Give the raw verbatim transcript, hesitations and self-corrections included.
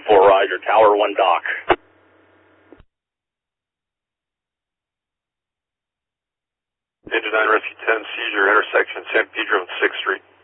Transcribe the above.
four, Roger. Tower one dock. Engine nine Rescue ten, seizure, intersection San Pedro and sixth Street.